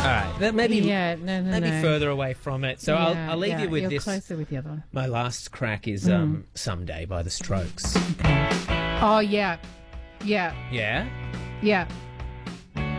right, that maybe maybe no. further away from it. So I'll leave you with you're this. Closer with the other one. My last crack is Someday by The Strokes. Oh, yeah. Yeah. Yeah? Yeah.